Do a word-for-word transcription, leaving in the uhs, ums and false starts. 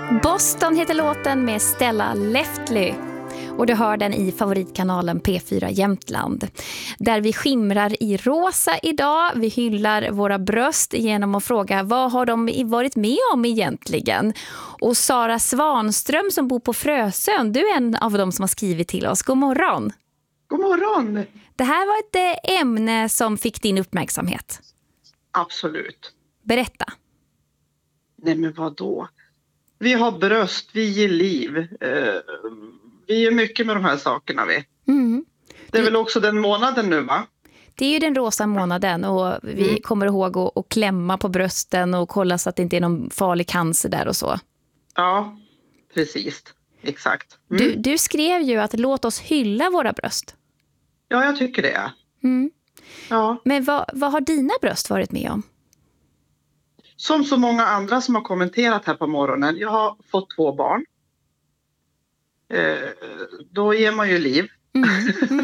Boston heter låten med Stella Leftly. Och du hör den i favoritkanalen P fyra Jämtland. Där vi skimrar i rosa idag. Vi hyllar våra bröst genom att fråga vad har de varit med om egentligen. Och Sara Svanström som bor på Frösön, du är en av dem som har skrivit till oss. God morgon. God morgon. Det här var ett ämne som fick din uppmärksamhet. Absolut. Berätta. Nej men vad då? Vi har bröst, vi ger liv. Eh, vi gör mycket med de här sakerna vi. Mm. Det är väl också den månaden nu va? Det är ju den rosa månaden och vi mm. kommer ihåg att, att klämma på brösten och kolla så att det inte är någon farlig cancer där och så. Ja, precis. Exakt. Mm. Du, du skrev ju att låt oss hylla våra bröst. Ja, jag tycker det. Mm. Ja. Men vad, vad har dina bröst varit med om? Som så många andra som har kommenterat här på morgonen. Jag har fått två barn. Eh, då ger man ju liv. Mm.